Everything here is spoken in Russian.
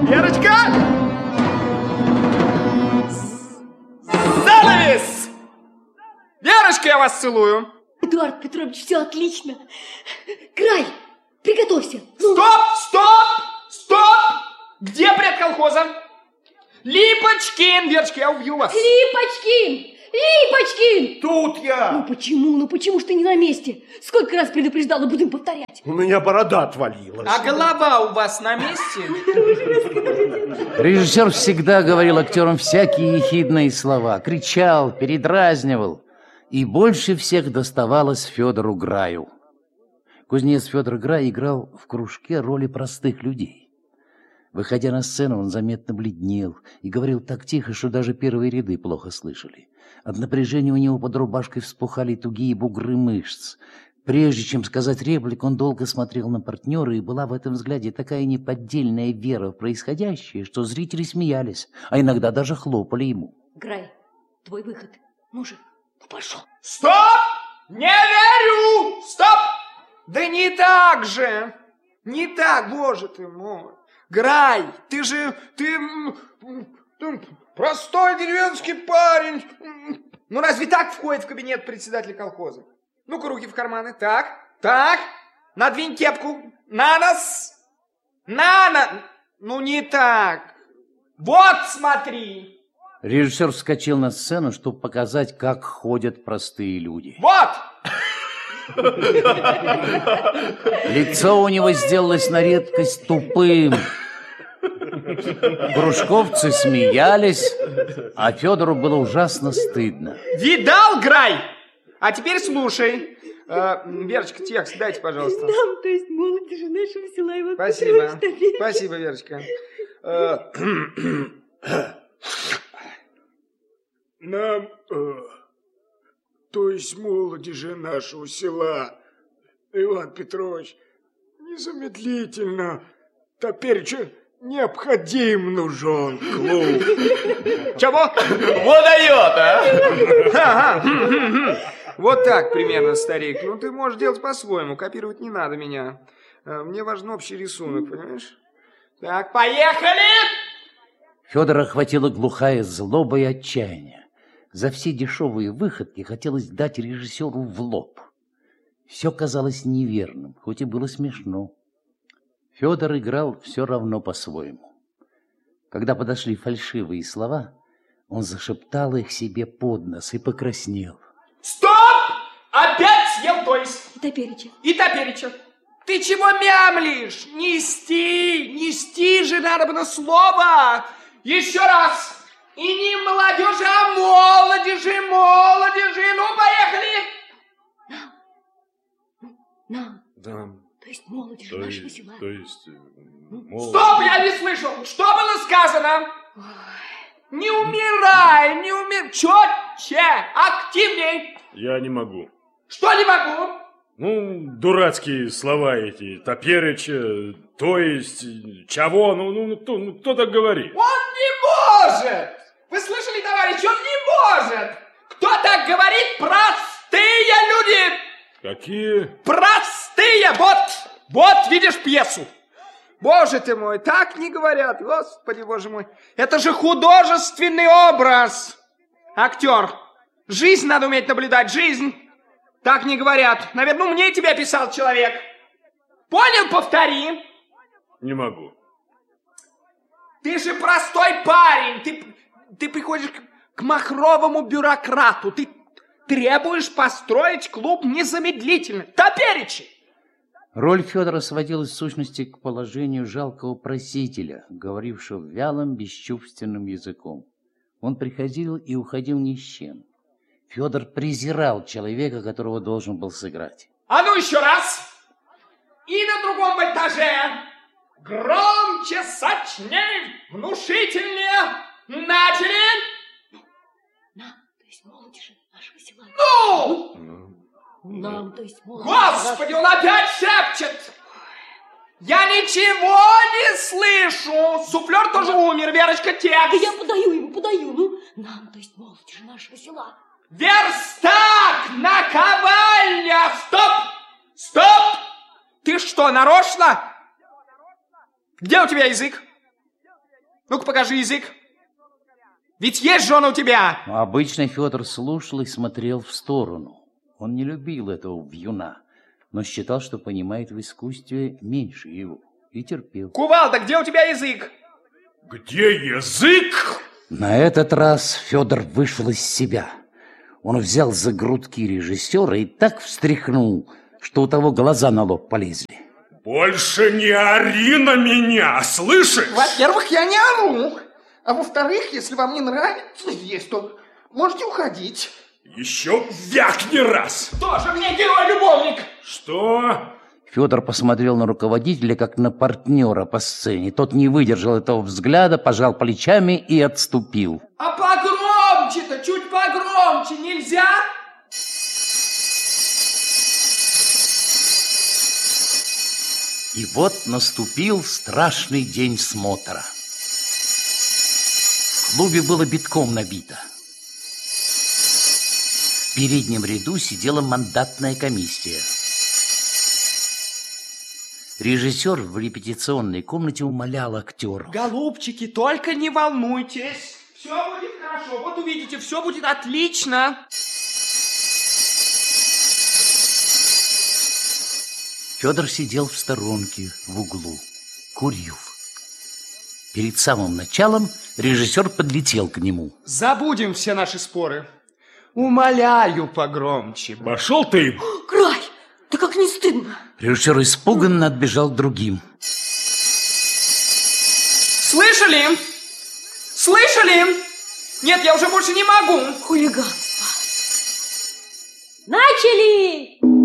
Верочка! Занавес! Верочка, я вас целую. Эдуард Петрович, все отлично. Край, приготовься. Ну. Стоп! Где бред колхоза? Липочкин! Верочка, я убью вас. Липочкин! Тут я! Ну почему ж ты не на месте? Сколько раз предупреждала, будем повторять. У меня борода отвалилась. А голова у вас на месте? Режиссер всегда говорил актерам всякие ехидные слова, кричал, передразнивал. И больше всех доставалось Федору Граю. Кузнец Федор Грай играл в кружке роли простых людей. Выходя на сцену, он заметно бледнел и говорил так тихо, что даже первые ряды плохо слышали. От напряжения у него под рубашкой вспухали тугие бугры мышц. Прежде чем сказать реплику, он долго смотрел на партнера, и была в этом взгляде такая неподдельная вера в происходящее, что зрители смеялись, а иногда даже хлопали ему. Грай, твой выход. Ну же, пошел. Стоп! Не верю! Стоп! Да не так же! Не так, боже ты мой! Грай, ты простой деревенский парень. Ну разве так входит в кабинет председателя колхоза? Ну-ка, руки в карманы. Так. Надвинь кепку. На нос. Ну не так. Вот смотри. Режиссер вскочил на сцену, чтобы показать, как ходят простые люди. Вот! Лицо у него сделалось на редкость тупым. Кружковцы смеялись, а Федору было ужасно стыдно. Видал, Грай? А теперь слушай. Верочка, текст дайте, пожалуйста. Нам, то есть молодежи нашего села Иван Спасибо. Петрович, Спасибо, Верочка. Нам, то есть молодежи нашего села, Иван Петрович, незамедлительно, теперь необходим нужен клуб. Чего? Вот дает, а? Вот так примерно, старик. Ну, ты можешь делать по-своему, копировать не надо меня. Мне важен общий рисунок, понимаешь? Так, поехали! Федора охватила глухая злоба и отчаяние. За все дешевые выходки хотелось дать режиссеру в лоб. Все казалось неверным, хоть и было смешно. Федор играл все равно по-своему. Когда подошли фальшивые слова, он зашептал их себе под нос и покраснел. Стоп! Опять съел, то есть? И топереча. Ты чего мямлишь? Нести же надо было слово. Еще раз. И не молодежи, а молодежи. Ну, поехали. Нам. То есть молодежи нашего села. Стоп, я не слышал. Что было сказано? Ой. Не умирай. Четче, активней. Я не могу. Что не могу? Ну, дурацкие слова эти, топереча, то есть, чего, кто так говорит? Он не может! Вы слышали, товарищ, он не может! Кто так говорит? Простые люди! Какие? Простые! Вот, видишь пьесу. Боже ты мой, так не говорят, Господи, боже мой. Это же художественный образ. Актер, жизнь надо уметь наблюдать, жизнь. Так не говорят. Наверное, умнее тебя писал человек. Понял? Повтори. Не могу. Ты же простой парень. Ты приходишь к махровому бюрократу. Ты требуешь построить клуб незамедлительно. Топеречи. Роль Федора сводилась в сущности к положению жалкого просителя, говорившего вялым, бесчувственным языком. Он приходил и уходил ни с чем. Федор презирал человека, которого должен был сыграть. А ну еще раз. И на другом этаже. Громче, сочнее, внушительнее. Начали. Нам, то есть молодежи нашего села. Ну! Нам, то есть молодежи. Господи, он опять шепчет. Я ничего не слышу. Суфлер тоже умер, Верочка, текст. Да я подаю ему. Ну, нам, то есть молодежи нашего села. Верстак! Наковальня! Стоп! Ты что, нарочно? Где у тебя язык? Ну-ка, покажи язык. Ведь есть жена у тебя. Но обычно Федор слушал и смотрел в сторону. Он не любил этого вьюна, но считал, что понимает в искусстве меньше его, и терпел. Кувалда, где у тебя язык? Где язык? На этот раз Федор вышел из себя. Он взял за грудки режиссера и так встряхнул, что у того глаза на лоб полезли. Больше не ори на меня, слышишь? Во-первых, я не ору. А во-вторых, если вам не нравится есть, то можете уходить. Еще вякни раз. Тоже мне герой-любовник. Что? Федор посмотрел на руководителя, как на партнера по сцене. Тот не выдержал этого взгляда, пожал плечами и отступил. А погромче-то, чуть погромче нельзя? И вот наступил страшный день смотра. В клубе было битком набито. В переднем ряду сидела мандатная комиссия. Режиссер в репетиционной комнате умолял актеров. Голубчики, только не волнуйтесь. Все будет хорошо. Вот увидите, все будет отлично. Федор сидел в сторонке, в углу, курил. Перед самым началом режиссер подлетел к нему. Забудем все наши споры. Умоляю погромче. Пошел ты. Грай, да как не стыдно. Режиссер испуганно отбежал к другим. Слышали? Слышали? Нет, я уже больше не могу. Хулиганство. Начали!